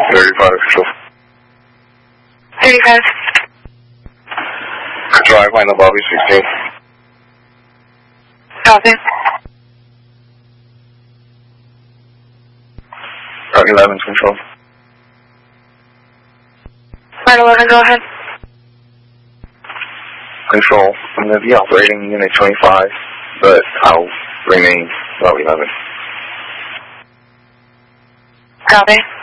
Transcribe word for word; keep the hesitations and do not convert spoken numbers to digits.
thirty-five, control. thirty-five. Control, I find the lobby sixteen. Copy. Route eleven, control. Route eleven, go ahead. Control, I'm going to be operating Unit twenty-five, but I'll remain Route eleven. Copy.